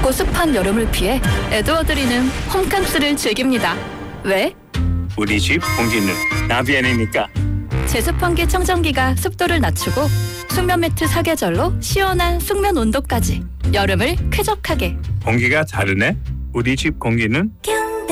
덥고 습한 여름을 피해 에드워드리는 홈캉스를 즐깁니다. 왜? 우리 집 공기는 나비엔이니까. 제습환기 청정기가 습도를 낮추고 숙면 매트 사계절로 시원한 숙면 온도까지 여름을 쾌적하게. 공기가 다르네. 우리 집 공기는